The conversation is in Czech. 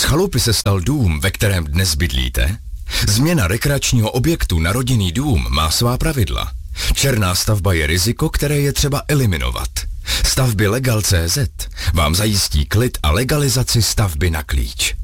Z chalupy se stal dům, ve kterém dnes bydlíte? Změna rekreačního objektu na rodinný dům má svá pravidla. Černá stavba je riziko, které je třeba eliminovat. Stavby Legal.cz vám zajistí klid a legalizaci stavby na klíč.